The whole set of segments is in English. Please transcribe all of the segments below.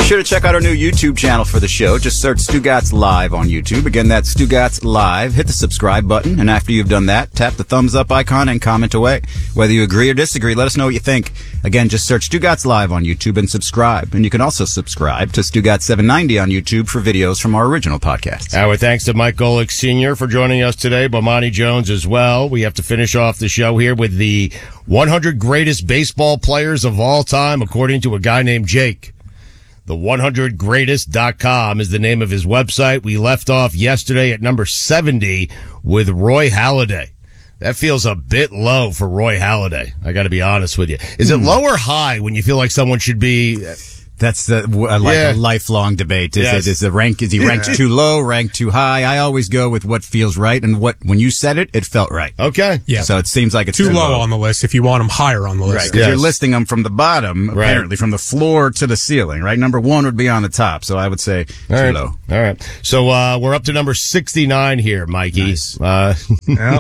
sure to check out our new YouTube channel for the show. Just search Stugotz Live on YouTube. Again, that's Stugotz Live. Hit the subscribe button, and after you've done that, tap the thumbs up icon and comment away. Whether you agree or disagree, let us know what you think. Again, just search Stugotz Live on YouTube and subscribe. And you can also subscribe to Stugotz 790 on YouTube for videos from our original podcasts. Our thanks to Mike Golick Sr. for joining us today, Bomani Jones as well. We have to finish off the show here with the 100 greatest baseball players of all time, according to a guy named Jake. The 100greatest.com is the name of his website. We left off yesterday at number 70 with Roy Halladay. That feels a bit low for Roy Halladay. I got to be honest with you. Is it low or high when you feel like someone should be? That's a lifelong debate. Is he ranked too low, ranked too high? I always go with what feels right, and when you said it felt right. Okay. Yeah. So it seems like it's too low on the list if you want them higher on the list. Right, because you're listing them from the bottom, apparently, from the floor to the ceiling, right? Number 1 would be on the top, so I would say too low. All right. So we're up to number 69 here, Mikey. Nice. Yeah.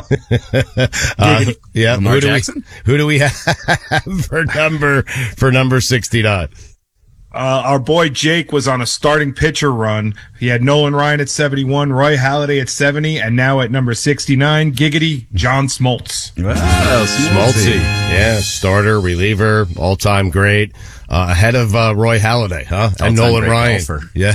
Lamar Jackson? Who do we have for number 69? Our boy Jake was on a starting pitcher run. He had Nolan Ryan at 71, Roy Halladay at 70, and now at number 69, Giggity, John Smoltz. Wow, Smoltzy. Yeah, starter, reliever, all-time great. Ahead of Roy Halladay, huh? And Nolan Ryan. Golfer. Yeah.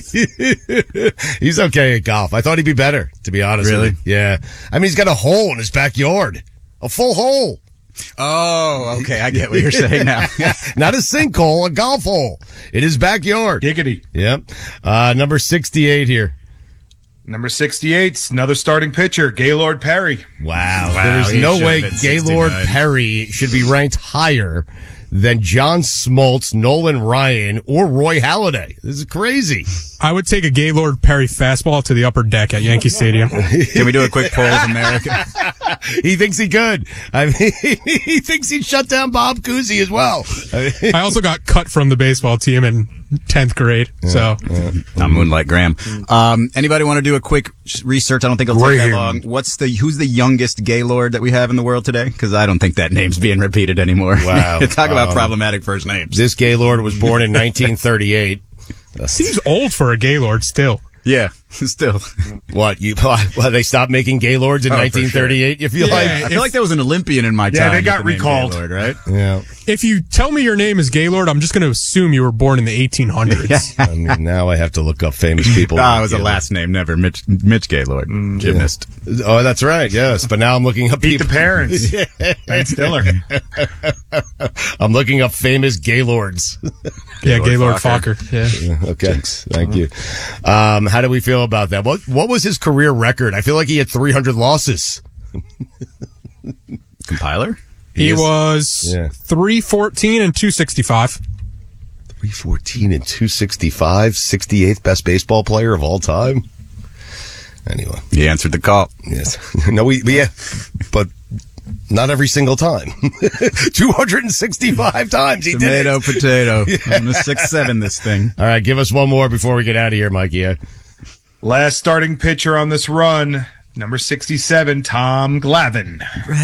He's okay at golf. I thought he'd be better, to be honest with you. Yeah. I mean, he's got a hole in his backyard. A full hole. Oh, okay. I get what you're saying now. Not a sinkhole, a golf hole in his backyard. Giggity. Yep. Number 68 here. Number 68, another starting pitcher, Gaylord Perry. Wow. There's no way Gaylord Perry should be ranked higher than John Smoltz, Nolan Ryan, or Roy Halladay. This is crazy. I would take a Gaylord Perry fastball to the upper deck at Yankee Stadium. Can we do a quick poll of America? He thinks he could. I mean, he thinks he'd shut down Bob Cousy as well. I also got cut from the baseball team in 10th grade. I'm Moonlight Graham. Anybody want to do a quick research? I don't think it'll take that long. Who's the youngest Gaylord that we have in the world today? Because I don't think that name's being repeated anymore. Wow. Talk about problematic first names. This Gaylord was born in 1938. Seems old for a Gaylord still. Yeah, still. What? They stopped making Gaylords in 1938? You feel like? I feel like there was an Olympian in my time. Yeah, they got recalled. Gaylord, right? Yeah. If you tell me your name is Gaylord, I'm just going to assume you were born in the 1800s. I mean, now I have to look up famous people. It was a last name, never. Mitch Gaylord, gymnast. Yeah. Oh, that's right. Yes, but now I'm looking up Beat the parents. Ben Stiller. I'm looking up famous Gaylords. Gaylord Fokker. Yeah. Okay. Thanks. Thank you. How do we feel about that? What was his career record? I feel like he had 300 losses. Compiler? He was 314 and 265. 314 and 265, 68th best baseball player of all time. Anyway, he answered the call. Yes. No, but not every single time. 265 times he did it. Potato. I'm the 6-7 this thing. All right, give us one more before we get out of here, Mikey. Last starting pitcher on this run, number 67, Tom Glavine.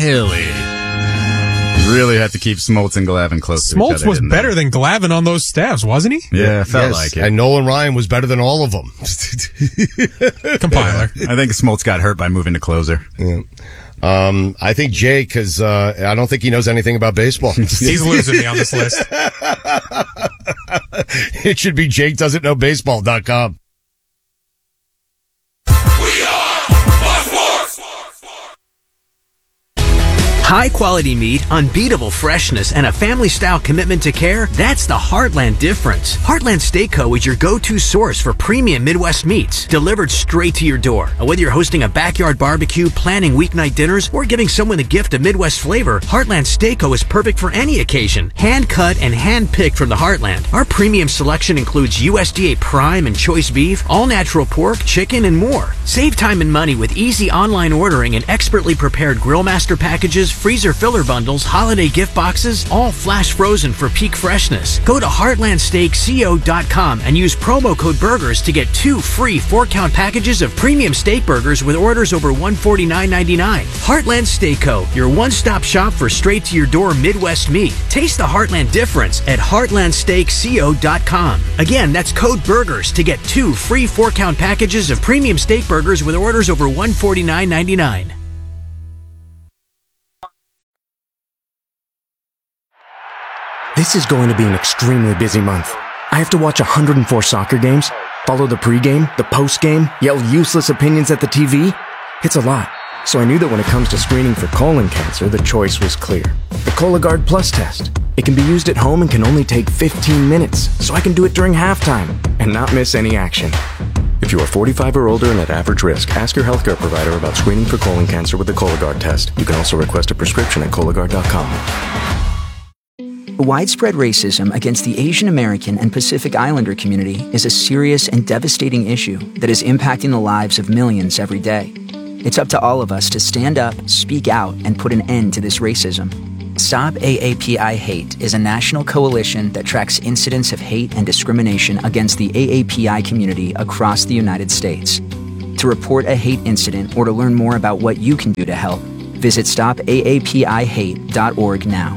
Really had to keep Smoltz and Glavine close to each other. Smoltz was better than Glavine on those staffs, wasn't he? Yeah, felt like it. And Nolan Ryan was better than all of them. Compiler. I think Smoltz got hurt by moving to closer. Yeah. I think Jake, because I don't think he knows anything about baseball. He's losing me on this list. It should be JakeDoesn'tKnowBaseball.com. High-quality meat, unbeatable freshness, and a family-style commitment to care, that's the Heartland difference. Heartland Steak Co. is your go-to source for premium Midwest meats, delivered straight to your door. And whether you're hosting a backyard barbecue, planning weeknight dinners, or giving someone a gift of Midwest flavor, Heartland Steak Co. is perfect for any occasion. Hand-cut and hand-picked from the Heartland. Our premium selection includes USDA prime and choice beef, all-natural pork, chicken, and more. Save time and money with easy online ordering and expertly prepared Grill Master packages freezer filler bundles, holiday gift boxes, all flash frozen for peak freshness. Go to heartlandsteakco.com and use promo code BURGERS to get 2 free 4-count packages of premium steak burgers with orders over $149.99. Heartland Steak Co., your one-stop shop for straight-to-your-door Midwest meat. Taste the Heartland difference at heartlandsteakco.com. Again, that's code BURGERS to get 2 free 4-count packages of premium steak burgers with orders over $149.99. This is going to be an extremely busy month. I have to watch 104 soccer games, follow the pregame, the postgame, yell useless opinions at the TV. It's a lot. So I knew that when it comes to screening for colon cancer, the choice was clear. The Cologuard Plus test. It can be used at home and can only take 15 minutes, so I can do it during halftime and not miss any action. If you are 45 or older and at average risk, ask your healthcare provider about screening for colon cancer with the Cologuard test. You can also request a prescription at Cologuard.com. Widespread racism against the Asian American and Pacific Islander community is a serious and devastating issue that is impacting the lives of millions every day. It's up to all of us to stand up, speak out, and put an end to this racism. Stop AAPI Hate is a national coalition that tracks incidents of hate and discrimination against the AAPI community across the United States. To report a hate incident or to learn more about what you can do to help, visit stopaapihate.org now.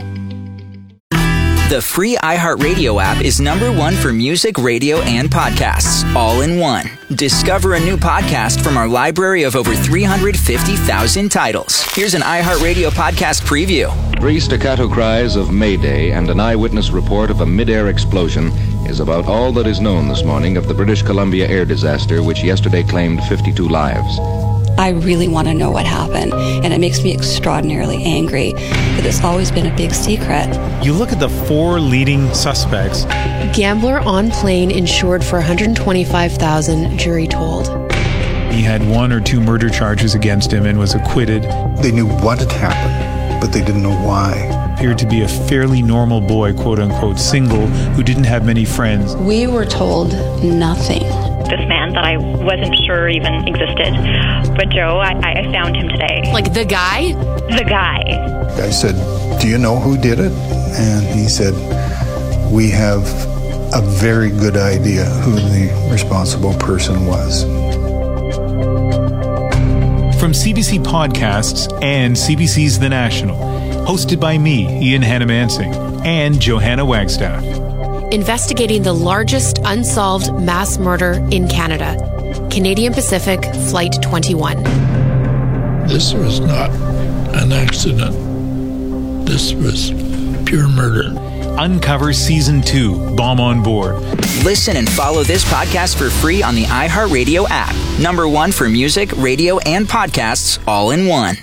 The free iHeartRadio app is #1 for music, radio, and podcasts, all in one. Discover a new podcast from our library of over 350,000 titles. Here's an iHeartRadio podcast preview. 3 staccato cries of Mayday and an eyewitness report of a mid-air explosion is about all that is known this morning of the British Columbia air disaster, which yesterday claimed 52 lives. I really want to know what happened, and it makes me extraordinarily angry that it's always been a big secret. You look at the 4 leading suspects. Gambler on plane insured for $125,000, jury told. He had 1 or 2 murder charges against him and was acquitted. They knew what had happened, but they didn't know why. Appeared to be a fairly normal boy, quote-unquote single, who didn't have many friends. We were told nothing. This man that I wasn't sure even existed. But Joe, I found him today. Like the guy? The guy. I said, "Do you know who did it?" And he said, "We have a very good idea who the responsible person was." From CBC Podcasts and CBC's The National, hosted by me, Ian Hannamansing, and Johanna Wagstaff. Investigating the largest unsolved mass murder in Canada. Canadian Pacific Flight 21. This was not an accident. This was pure murder. Uncover Season 2, Bomb on Board. Listen and follow this podcast for free on the iHeartRadio app. #1 for music, radio, and podcasts, all in one.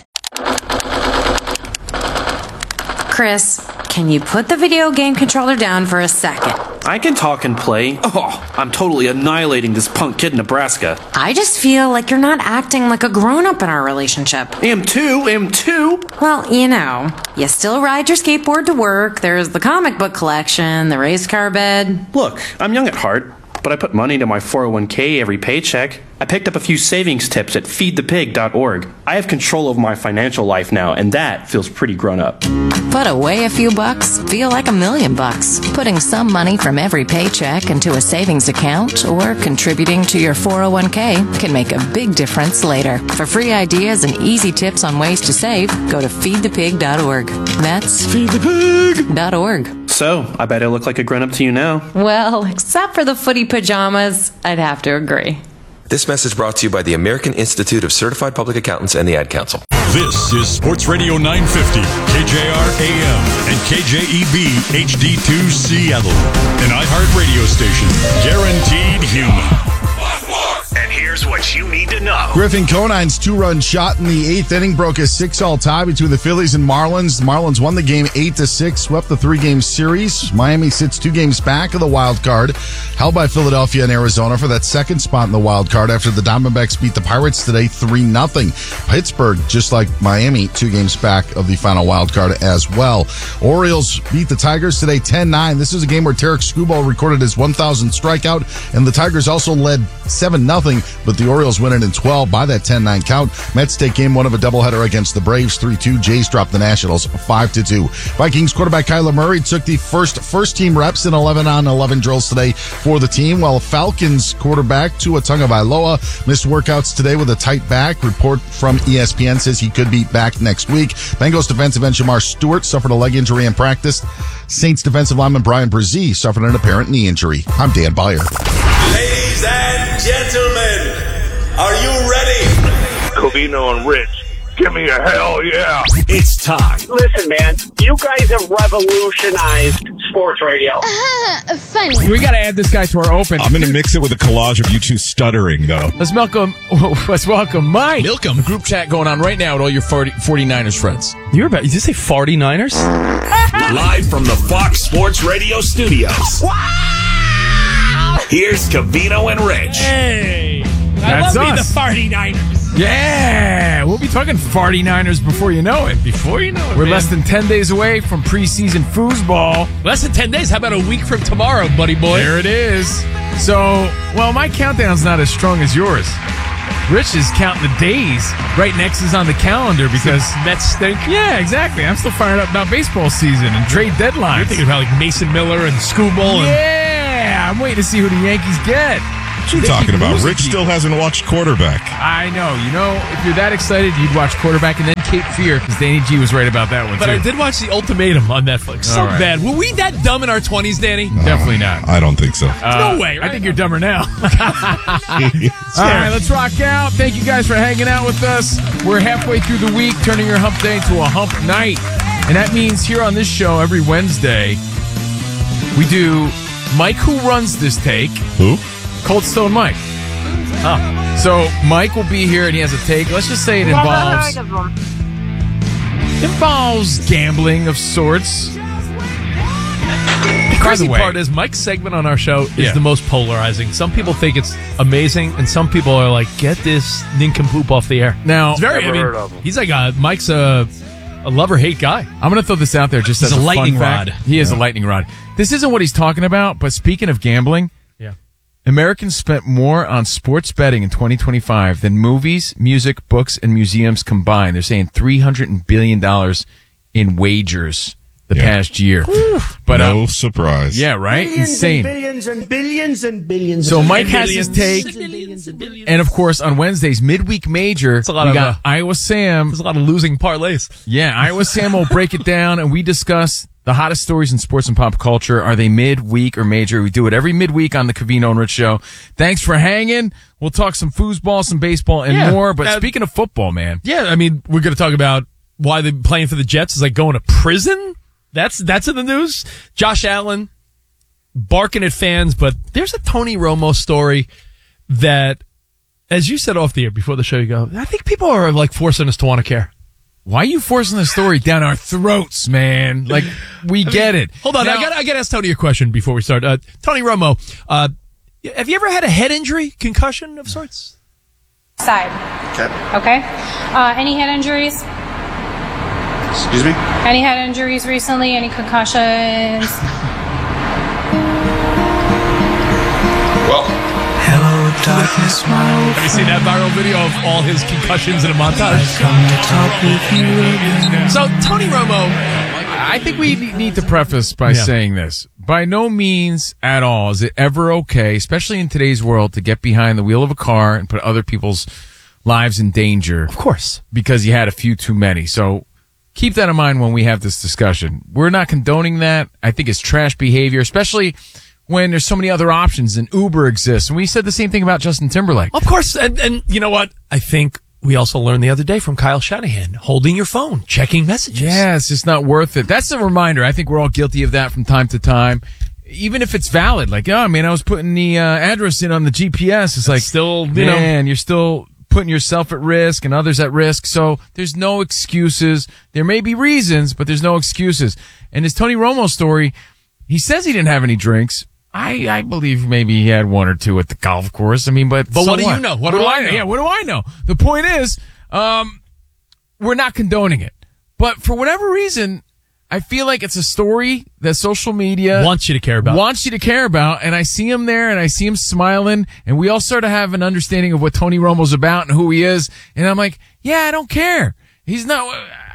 Chris, can you put the video game controller down for a second? I can talk and play. Oh, I'm totally annihilating this punk kid in Nebraska. I just feel like you're not acting like a grown-up in our relationship. Am too. Well, you still ride your skateboard to work, there's the comic book collection, the race car bed. Look, I'm young at heart, but I put money into my 401k every paycheck. I picked up a few savings tips at feedthepig.org. I have control of my financial life now, and that feels pretty grown up. Put away a few bucks, feel like $1 million. Putting some money from every paycheck into a savings account or contributing to your 401k can make a big difference later. For free ideas and easy tips on ways to save, go to feedthepig.org. That's feedthepig.org. So, I bet I look like a grown-up to you now. Well, except for the footy pajamas, I'd have to agree. This message brought to you by the American Institute of Certified Public Accountants and the Ad Council. This is Sports Radio 950, KJR AM and KJEB HD2 Seattle, an iHeart radio station, guaranteed human. And here's what you need to know. Griffin Conine's 2-run shot in the 8th inning broke a 6-all tie between the Phillies and Marlins. The Marlins won the game 8-6, swept the 3-game series. Miami sits 2 games back of the wild card, held by Philadelphia and Arizona for that second spot in the wild card after the Diamondbacks beat the Pirates today 3-0. Pittsburgh, just like Miami, 2 games back of the final wild card as well. Orioles beat the Tigers today 10-9. This is a game where Tarek Skubal recorded his 1,000th strikeout, and the Tigers also led 7-0, but the Orioles win it in 12. fall by that 10-9 count. Mets take game one of a doubleheader against the Braves 3-2. Jays drop the Nationals 5-2. Vikings quarterback Kyler Murray took the first team reps in 11-on-11 drills today for the team, while Falcons quarterback Tua Tagovailoa missed workouts today with a tight back. Report from ESPN says he could be back next week. Bengals defensive end Shamar Stewart suffered a leg injury and practiced. Saints defensive lineman Brian Brzee suffered an apparent knee injury. I'm Dan Beyer. Ladies and gentlemen, are you ready? Covino and Rich, give me a hell yeah. It's time. Listen, man, you guys have revolutionized sports radio. Funny. We got to add this guy to our open. I'm going to mix it with a collage of you two stuttering, though. Let's welcome Mike. Welcome. Group chat going on right now with all your 49ers friends. Did you say 49ers? Live from the Fox Sports Radio studios. Wow! Here's Covino and Rich. Hey! That's I love us. the 49ers. Yeah! We'll be talking 49ers before you know it. We're less than 10 days away from preseason foosball. Less than 10 days. How about a week from tomorrow, buddy boy? There it is. So, my countdown's not as strong as yours. Rich is counting the days. Right next is on the calendar because Mets stink. Yeah, exactly. I'm still fired up about baseball season and trade deadlines. You're thinking about like Mason Miller and Scooble. Yeah, I'm waiting to see who the Yankees get. What are you talking about? Rich still hasn't watched quarterback. I know. If you're that excited, you'd watch quarterback and then Cape Fear because Danny G was right about that one, But too. I did watch The Ultimatum on Netflix. So right. bad. Were we that dumb in our 20s, Danny? Definitely not. I don't think so. No way, right? I think you're dumber now. All right, let's rock out. Thank you guys for hanging out with us. We're halfway through the week, turning your hump day into a hump night. And that means here on this show every Wednesday, we do Mike Who Runs This Take. Who? Cold Stone Mike. Oh. So Mike will be here and he has a take. Let's just say it involves gambling of sorts. The crazy part is Mike's segment on our show is the most polarizing. Some people think it's amazing, and some people are like, "Get this nincompoop off the air." Now, it's very. Heard of him. He's like Mike's a love-or-hate guy. I'm going to throw this out there just as He's a lightning fun fact. rod. He is a lightning rod. This isn't what he's talking about, but speaking of gambling, Americans spent more on sports betting in 2025 than movies, music, books, and museums combined. They're saying $300 billion in wagers the past year. But no surprise. Yeah, right? Insane. Billions and billions and billions. So Mike has his take. And of course, on Wednesday's midweek major, we got Iowa Sam. There's a lot of losing parlays. Yeah, Iowa Sam will break it down, and we discuss the hottest stories in sports and pop culture. Are they midweek or major? We do it every midweek on the Covino and Rich Show. Thanks for hanging. We'll talk some foosball, some baseball, and more. But speaking of football, man. Yeah, I mean, we're going to talk about why the playing for the Jets is like going to prison. That's in the news. Josh Allen barking at fans, but there's a Tony Romo story that, as you said off the air before the show, you go, I think people are like forcing us to want to care. Why are you forcing the story down our throats, man? Like, we get it. Hold on, now, I got to ask Tony a question before we start. Tony Romo, have you ever had a head injury, concussion of sorts? Side. Okay. Any head injuries? Excuse me? Any head injuries recently? Any concussions? Well, hello, darkness, my old Have you seen that viral video of all his concussions in a montage? So, Tony Romo, I think we need to preface by saying this. By no means at all is it ever okay, especially in today's world, to get behind the wheel of a car and put other people's lives in danger. Of course. Because you had a few too many. So keep that in mind when we have this discussion. We're not condoning that. I think it's trash behavior, especially when there's so many other options and Uber exists. And we said the same thing about Justin Timberlake. Of course. And you know what? I think we also learned the other day from Kyle Shanahan, holding your phone, checking messages. Yeah, it's just not worth it. That's a reminder. I think we're all guilty of that from time to time. Even if it's valid. Like, oh, man, I was putting the address in on the GPS. It's like, still, you're still putting yourself at risk and others at risk. So there's no excuses. There may be reasons, but there's no excuses. And his Tony Romo story, he says he didn't have any drinks. I believe maybe he had one or two at the golf course. I mean, but so what do you know? What do I know? Yeah, what do I know? The point is, we're not condoning it. But for whatever reason, I feel like it's a story that social media wants you to care about. And I see him there and I see him smiling, and we all sort of have an understanding of what Tony Romo's about and who he is. And I'm like, yeah, I don't care. He's not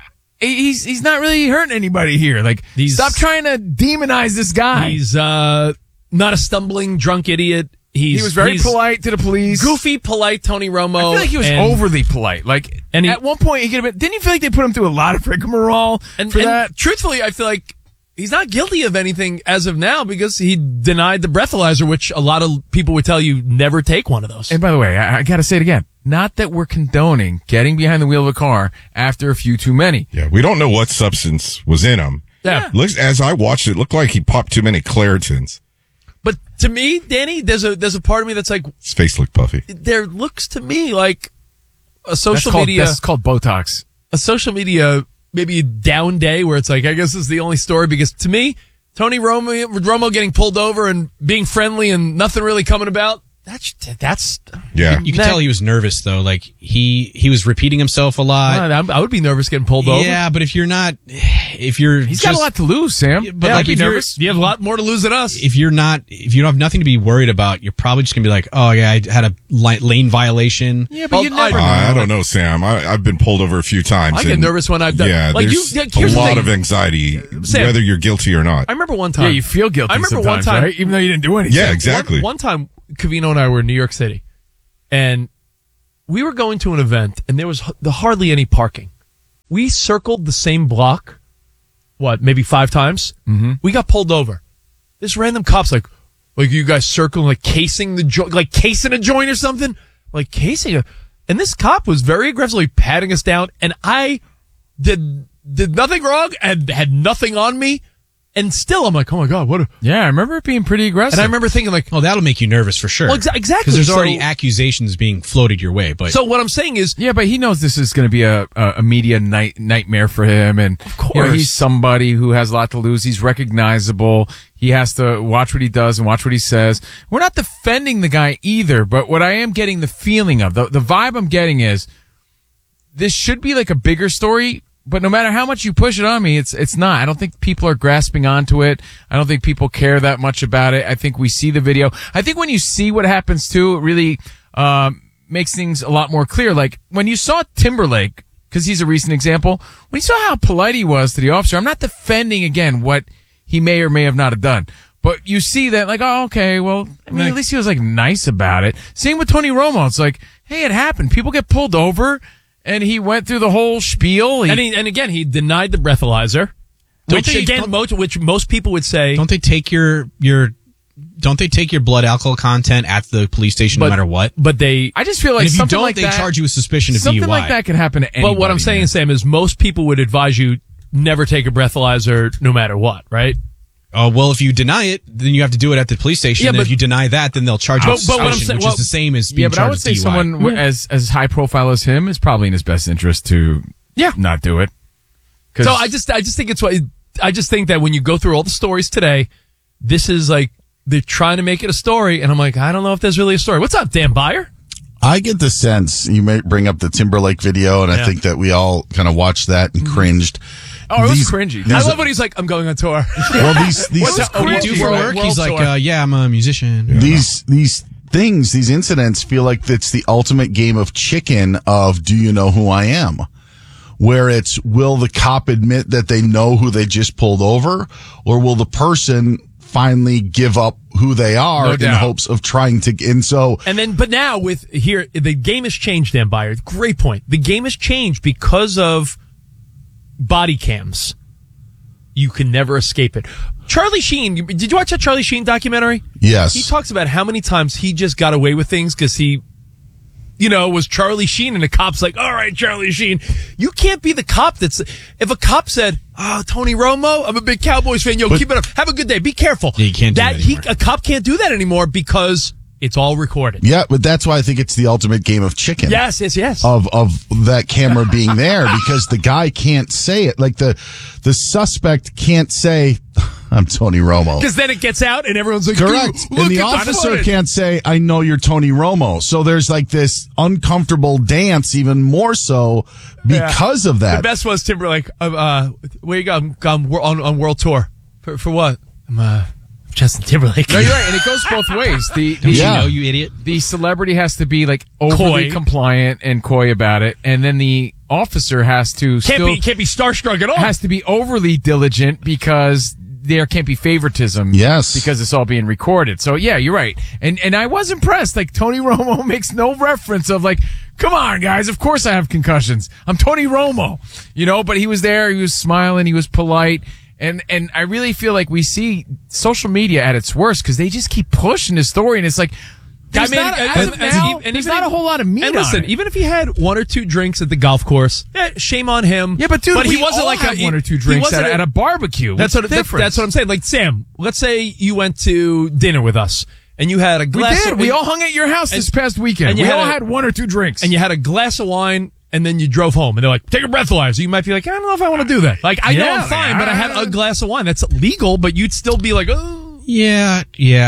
really hurting anybody here. Like, stop trying to demonize this guy. He's not a stumbling drunk idiot. He was very polite to the police. Goofy, polite Tony Romo. I feel like he was overly polite. Like, at one point, he could have been. Didn't you feel like they put him through a lot of rigmarole for that? Truthfully, I feel like he's not guilty of anything as of now because he denied the breathalyzer, which a lot of people would tell you never take one of those. And by the way, I got to say it again. Not that we're condoning getting behind the wheel of a car after a few too many. Yeah, we don't know what substance was in him. Yeah. As I watched it looked like he popped too many Claritins. But to me, Danny, there's a part of me that's like, his face looked puffy. There looks to me like a social media. That's called Botox. A social media, maybe a down day where it's like, I guess this is the only story, because to me, Tony Romo getting pulled over and being friendly and nothing really coming about. That's yeah. You can tell he was nervous though. Like he was repeating himself a lot. I would be nervous getting pulled over. Yeah, but he's got a lot to lose, Sam. But like, if nervous, you have a lot more to lose than us. If you don't have nothing to be worried about, you're probably just gonna be like, oh yeah, I had a lane violation. Yeah, but you never know. I don't know, Sam. I've been pulled over a few times. I get nervous when I've done. Yeah, like there's here's a lot of anxiety, Sam, whether you're guilty or not. I remember one time. Yeah, you feel guilty. I remember sometimes, one time, right? Even though you didn't do anything. Yeah, exactly. One time, Covino and I were in New York City, and we were going to an event, and there was hardly any parking. We circled the same block, maybe 5 times? Mm-hmm. We got pulled over. This random cop's like you guys circling, like casing the joint, like casing a joint or something? Like casing a... And this cop was very aggressively patting us down, and I did nothing wrong and had nothing on me. And still, I'm like, oh my God, what? Yeah, I remember it being pretty aggressive. And I remember thinking, like, oh, that'll make you nervous for sure. Well, exactly. Because there's already accusations being floated your way. But so what I'm saying is, yeah, but he knows this is going to be a media nightmare for him, and of course, he's somebody who has a lot to lose. He's recognizable. He has to watch what he does and watch what he says. We're not defending the guy either, but what I am getting the feeling of, the vibe I'm getting is, this should be like a bigger story. But no matter how much you push it on me, it's not. I don't think people are grasping onto it. I don't think people care that much about it. I think we see the video. I think when you see what happens too, it really makes things a lot more clear. Like when you saw Timberlake, because he's a recent example, when you saw how polite he was to the officer, I'm not defending again what he may or may have not have done. But you see that, like, oh, okay, well, I mean, at least he was like nice about it. Same with Tony Romo. It's like, hey, it happened. People get pulled over. And he went through the whole spiel. And again, he denied the breathalyzer, which most people would say. Don't they take your blood alcohol content at the police station no matter what? But I just feel like if something you don't, like they that, charge you with suspicion of something DUI. like that can happen to anybody. But what I'm saying, Sam, is most people would advise you never take a breathalyzer no matter what, right? Oh, well, if you deny it, then you have to do it at the police station. Yeah, and if you deny that, then they'll charge you with suspicion, which is the same as being charged with DUI. Yeah, but I would say someone as high profile as him is probably in his best interest to not do it. So I just think I just think that when you go through all the stories today, this is like they're trying to make it a story, and I'm like, I don't know if there's really a story. What's up, Dan Byer? I get the sense you may bring up the Timberlake video, and I think that we all kind of watched that and cringed. Oh, it was cringy. I love when he's like, I'm going on tour. Well, these what do you do for work? He's like, yeah, I'm a musician. Yeah. These things, these incidents feel like it's the ultimate game of chicken of do you know who I am? Where it's, will the cop admit that they know who they just pulled over? Or will the person finally give up who they are in hopes of trying to, but now the game has changed, Dan Byer. Great point. The game has changed because of body cams. You can never escape it. Charlie Sheen, did you watch that Charlie Sheen documentary? Yes. He talks about how many times he just got away with things because he, was Charlie Sheen, and the cop's like, all right, Charlie Sheen. You can't be the cop if a cop said, oh, Tony Romo, I'm a big Cowboys fan. Keep it up. Have a good day. Be careful. Yeah, you can't do that anymore. A cop can't do that anymore because it's all recorded. Yeah, but that's why I think it's the ultimate game of chicken. Yes. Of that camera being there, because the guy can't say it. Like the suspect can't say, I'm Tony Romo. Because then it gets out and everyone's like, correct. And the officer can't say, I know you're Tony Romo. So there's like this uncomfortable dance, even more so because of that. The best was Timberlake. Where you go? I'm on world tour. For what? I'm Justin Timberlake. No, you're right. And it goes both ways. You know, you idiot. The celebrity has to be like overly compliant and coy about it. And then the officer has to can't be starstruck at all. Has to be overly diligent because there can't be favoritism. Yes. Because it's all being recorded. So yeah, you're right. And I was impressed. Like Tony Romo makes no reference of like, come on guys, of course I have concussions. I'm Tony Romo. You know, but he was there, he was smiling, he was polite. And I really feel like we see social media at its worst because they just keep pushing the story and it's like, there's not a whole lot of meat. And listen, even if he had one or two drinks at the golf course, shame on him. Yeah, but dude, he wasn't like one or two drinks at a barbecue. That's what I'm saying. Like Sam, let's say you went to dinner with us and you had a glass. We all hung at your house this past weekend. And we all had one or two drinks, and you had a glass of wine. And then you drove home, and they're like, take a breathalyzer. You might be like, I don't know if I want to do that. Like, I know I'm fine, but I had a glass of wine. That's legal, but you'd still be like, oh. Yeah.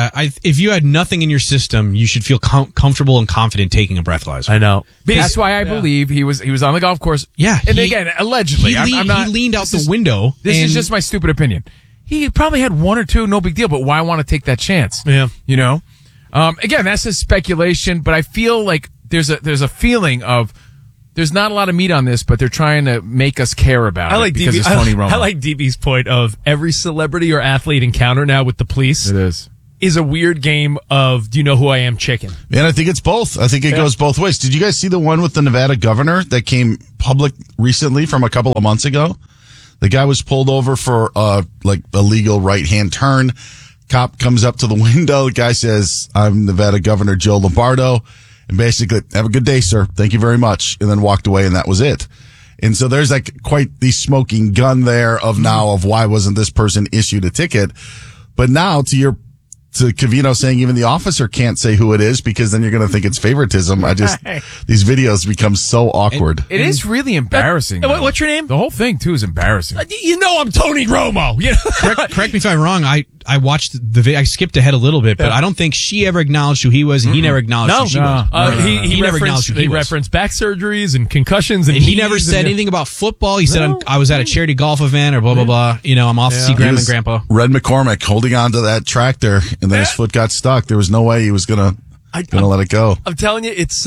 If you had nothing in your system, you should feel comfortable and confident taking a breathalyzer. I know. That's why I believe he was on the golf course. Yeah. And again, allegedly. He leaned out the window. This is just my stupid opinion. He probably had one or two, no big deal, but why want to take that chance? Yeah. You know? Again, that's just speculation, but I feel like there's a feeling of, there's not a lot of meat on this, but they're trying to make us care about it because it's Tony Romo. I like DB's point of every celebrity or athlete encounter now with the police. It is a weird game of, do you know who I am, chicken? Man, I think it's both. I think it goes both ways. Did you guys see the one with the Nevada governor that came public recently from a couple of months ago? The guy was pulled over for like illegal right-hand turn. Cop comes up to the window. The guy says, I'm Nevada Governor Joe Lombardo. And basically, have a good day, sir. Thank you very much. And then walked away, and that was it. And so there's like quite the smoking gun there of why wasn't this person issued a ticket. But now to Covino saying even the officer can't say who it is because then you're going to think it's favoritism. These videos become so awkward. It is really embarrassing. What's your name? The whole thing too is embarrassing. You know I'm Tony Romo. Correct me if I'm wrong. I watched the video. I skipped ahead a little bit, but I don't think she ever acknowledged who he was, and he never acknowledged who she was. He never acknowledged who he was. He referenced back surgeries and concussions, and he never said anything about football. He said I was at a charity golf event or blah blah blah. You know, I'm off to see Grandma and Grandpa. Red McCormick holding on to that tractor, and then his foot got stuck. There was no way he was gonna let it go. I'm telling you, it's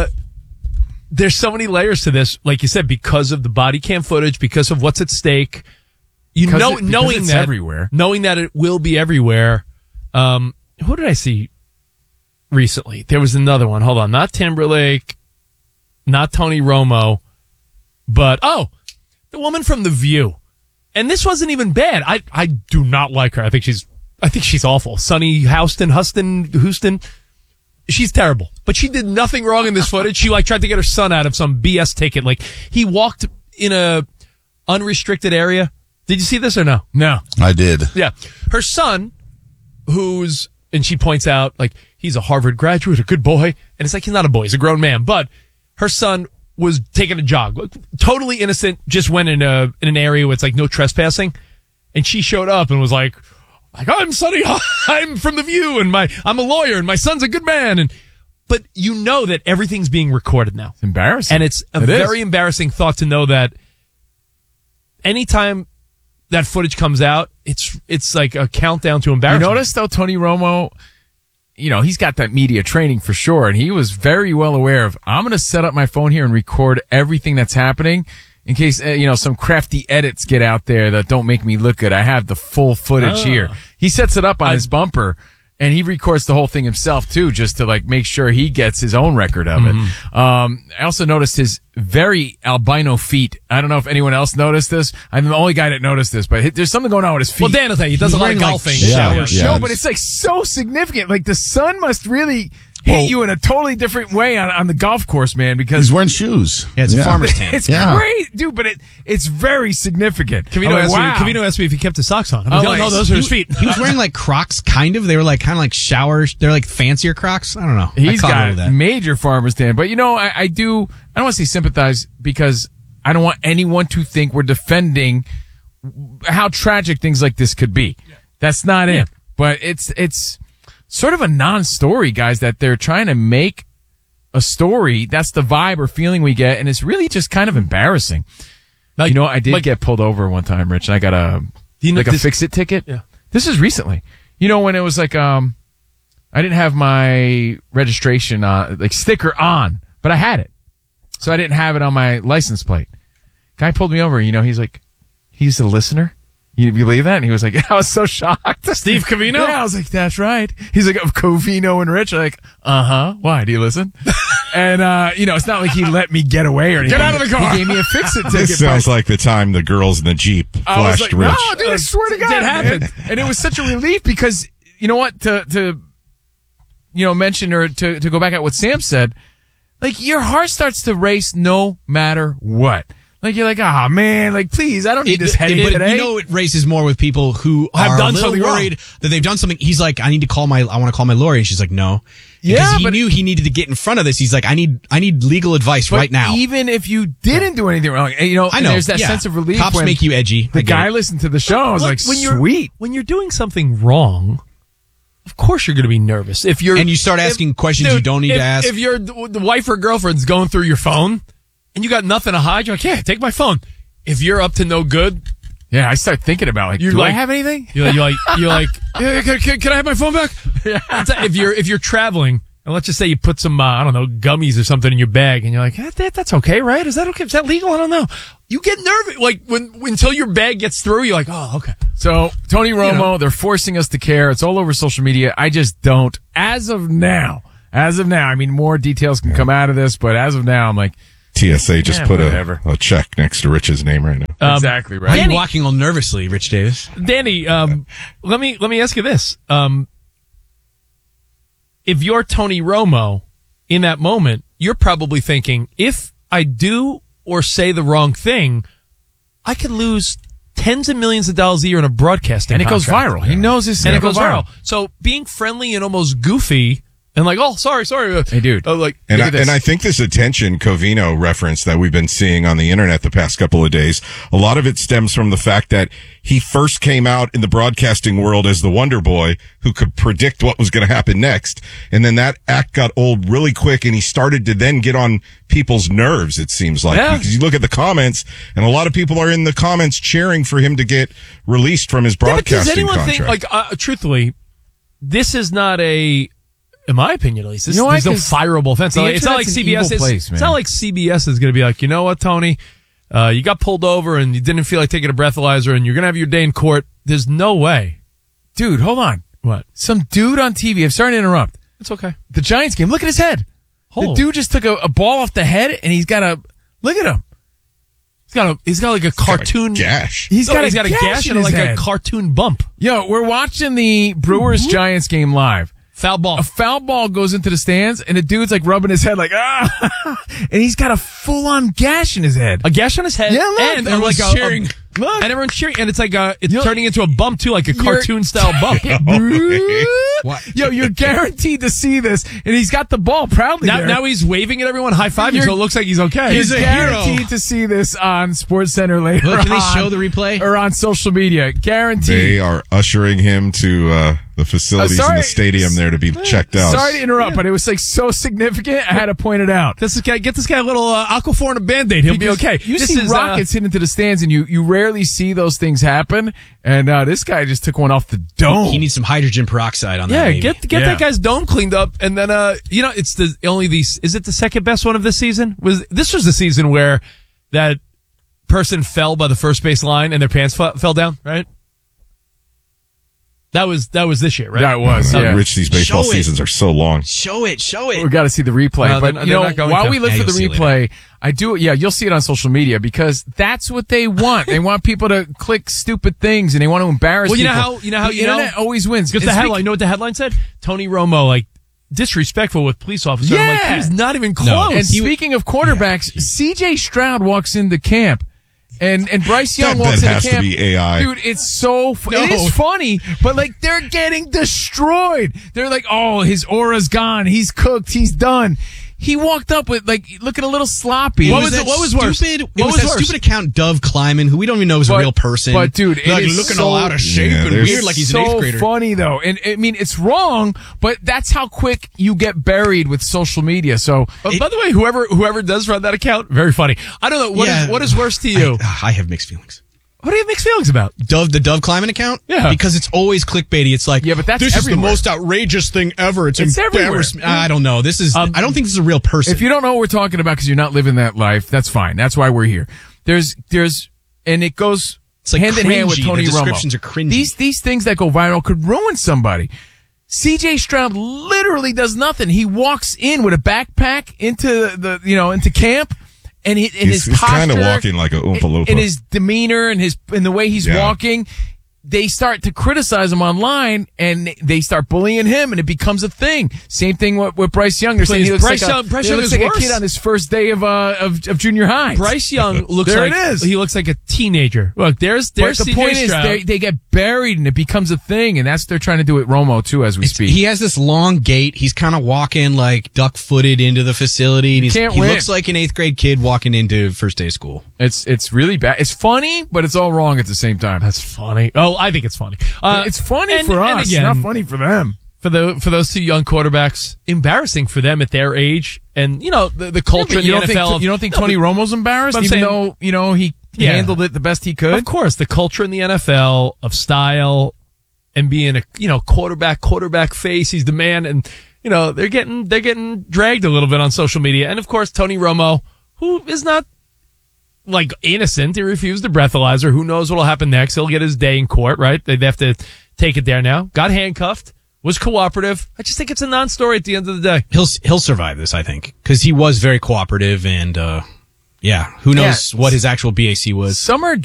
there's so many layers to this. Like you said, because of the body cam footage, because of what's at stake. Knowing that everywhere, knowing that it will be everywhere. Who did I see recently? There was another one. Hold on, not Timberlake, not Tony Romo, but the woman from The View. And this wasn't even bad. I do not like her. I think she's awful. Sunny Houston. She's terrible. But she did nothing wrong in this footage. She tried to get her son out of some BS ticket. Like he walked in a unrestricted area. Did you see this or no? No. I did. Yeah. Her son, and she points out, like, he's a Harvard graduate, a good boy. And it's like, he's not a boy, he's a grown man. But her son was taking a jog. Totally innocent, just went in an area where it's like no trespassing. And she showed up and was like, I'm Sonny, I'm from The View, and I'm a lawyer, and my son's a good man. But you know that everything's being recorded now. It's embarrassing. And it's a very embarrassing thought to know that anytime that footage comes out, it's like a countdown to embarrassment. You notice though, Tony Romo, he's got that media training for sure, and he was very well aware of, I'm going to set up my phone here and record everything that's happening in case, some crafty edits get out there that don't make me look good. I have the full footage here. He sets it up on his bumper. And he records the whole thing himself too, just to make sure he gets his own record of it. I also noticed his very albino feet. I don't know if anyone else noticed this. I'm the only guy that noticed this, but there's something going on with his feet. Well, Dan will tell you, he does a lot of golfing. No, but it's so significant. Like the sun must really hit you in a totally different way on the golf course, man, because he's wearing shoes. Yeah, it's a farmer's tan. It's great, dude, but it's very significant. Covino asked me if he kept his socks on. No, those are his feet. He was wearing Crocs, kind of. They were kind of like showers. They're fancier Crocs. I don't know. He's got a major farmer's tan. But I don't want to say sympathize because I don't want anyone to think we're defending how tragic things like this could be. That's not it. But it's sort of a non-story, guys, that they're trying to make a story. That's the vibe or feeling we get, and it's really just kind of embarrassing. Like, I did get pulled over one time, Rich, and I got a fix-it ticket. Yeah. This is recently. When it was like, I didn't have my registration sticker on, but I had it. So I didn't have it on my license plate. Guy pulled me over, he's like, he's a listener. You believe that? And he was like, I was so shocked. Steve Covino? Yeah, I was like, that's right. He's like, of Covino and Rich. I'm like, uh-huh. Why? Do you listen? And, it's not like he let me get away or anything. Get out of the car. He gave me a fix-it ticket. This sounds like the time the girls in the Jeep flashed Rich. No, dude, I swear to God. That happened. And it was such a relief because, you know what, to mention or to go back at what Sam said, like, your heart starts to race no matter what. Like, you're like, man, like, please, I don't need this headache today. It races more with people who have done a little something worried that they've done something. He's like, I want to call my lawyer. And she's like, no. Yeah, because he knew he needed to get in front of this. He's like, I need legal advice right now. Even if you didn't do anything wrong, I know. There's that sense of relief. Cops make you edgy. The guy listened to the show. I was like, sweet. When you're doing something wrong, of course you're going to be nervous. And you start asking questions you don't need to ask. If the wife or girlfriend's going through your phone and you got nothing to hide, you're like, yeah, take my phone. If you're up to no good, yeah, I start thinking about do I have anything? You're like, yeah, can I have my phone back? Yeah. If you're traveling, and let's just say you put some gummies or something in your bag, and you're like, that's okay, right? Is that okay? Is that legal? I don't know. You get nervous, like until your bag gets through, you're like, oh, okay. So Tony Romo, they're forcing us to care. It's all over social media. I just don't. As of now, I mean, more details can come out of this, but as of now, I'm like. TSA just put a check next to Rich's name right now. Exactly right. Why are you walking all nervously, Rich Davis? Danny, let me ask you this: if you're Tony Romo in that moment, you're probably thinking, if I do or say the wrong thing, I could lose tens of millions of dollars a year in a broadcasting contract. It goes viral. He knows this, and it goes viral. So being friendly and almost goofy. And like, oh, sorry. Hey, dude. And I think this attention Covino reference that we've been seeing on the internet the past couple of days, a lot of it stems from the fact that he first came out in the broadcasting world as the Wonder Boy who could predict what was going to happen next. And then that act got old really quick and he started to then get on people's nerves, it seems like. Yeah. Because you look at the comments and a lot of people are in the comments cheering for him to get released from his broadcasting contract. Does anyone think, truthfully, this is not in my opinion, at least, there's no fireable offense. It's not like CBS. It's not like CBS is going to be like, you know what, Tony, you got pulled over and you didn't feel like taking a breathalyzer and you're going to have your day in court. There's no way. Dude, hold on. What? Some dude on TV. I'm sorry to interrupt. It's okay. The Giants game. Look at his head. The dude just took a ball off the head and he's got look at him. He's got like a cartoon gash. He's got a gash and like a cartoon bump. Yo, we're watching the Brewers Giants game live. Foul ball. A foul ball goes into the stands, and the dude's like rubbing his head like, and he's got a full-on gash in his head. A gash on his head? Yeah, look. And everyone's cheering. Look. And everyone's cheering, and it's like it's turning into a bump, too, like a cartoon-style bump. Yo, you're guaranteed to see this, and he's got the ball proudly there. Now he's waving at everyone, high-fiving, so it looks like he's okay. He's guaranteed to see this on SportsCenter later on. Can they show the replay? Or on social media. Guaranteed. They are ushering him to the facilities in the stadium there to be checked out. Sorry to interrupt, but it was like so significant, I had to point it out. Get this guy a little Aquaphor and a Band-Aid. He'll be okay. You see rockets hit into the stands, and you rarely see those things happen, and this guy just took one off the dome. He needs some hydrogen peroxide on that. Yeah, get that guy's dome cleaned up, and then it's is it the second best one of this season? This was the season where that person fell by the first base line and their pants fell down, right? That was this year, right? That was, yeah. Rich, these baseball seasons are so long. Show it. We got to see the replay. But while we look for the replay, you'll see it on social media because that's what they want. They want people to click stupid things and they want to embarrass people. You know how the internet always wins. Because the headline, you know what the headline said? Tony Romo, disrespectful with police officers. Yeah. I'm like, he was not even close. No. And speaking of quarterbacks, CJ Stroud walks into camp. And Bryce Young walks into camp. That has to be AI. Dude, it's so it is funny, but they're getting destroyed. They're like, oh, his aura's gone. He's cooked. He's done. He walked up with looking a little sloppy. What was worse? It was that stupid account Dove Kleiman, who we don't even know is a real person. But dude, it is looking so, all out of shape and weird, like he's an 8th grader. So funny though, and I mean it's wrong, but that's how quick you get buried with social media. So, by the way, whoever does run that account, very funny. I don't know what is worse to you. I have mixed feelings. What do you have mixed feelings about? The Dove Kleiman account? Yeah. Because it's always clickbaity. It's like, but that's this everywhere. is the most outrageous thing ever. It's embarrassing. everywhere. I don't know. This is, I don't think this is a real person. If you don't know what we're talking about because you're not living that life, that's fine. That's why we're here. And it goes hand in hand with cringy. Tony The Romo. descriptions are cringy. These things that go viral could ruin somebody. CJ Stroud literally does nothing. He walks in with a backpack into camp. And his posture, kind of walking like a Oompa Loompa. In his demeanor and the way he's walking, they start to criticize him online, and they start bullying him, and it becomes a thing. Same thing with Bryce Young. They're saying he looks Bryce Young looks like a kid on his first day of junior high. Bryce Young looks there like it is. He looks like a teenager. Look, there's But CJ the point Stroud. is they get buried, and it becomes a thing, and that's what they're trying to do with Romo too as we speak. He has this long gait. He's kind of walking like duck-footed into the facility, and he looks like an 8th grade kid walking into first day of school. It's really bad. It's funny, but it's all wrong at the same time. That's funny. Oh, I think it's funny. It's funny for us, again, not funny for them. For those two young quarterbacks, embarrassing for them at their age, and the culture in the NFL. You don't think Tony Romo's embarrassed, even though he handled it the best he could? Of course, the culture in the NFL of style and being a quarterback face. He's the man, and they're getting dragged a little bit on social media. And of course, Tony Romo, who is not innocent. He refused the breathalyzer. Who knows what'll happen next? He'll get his day in court, right? They'd have to take it there now. Got handcuffed. Was cooperative. I just think it's a non-story at the end of the day. He'll survive this, I think, because he was very cooperative, and who knows what his actual BAC was. Some are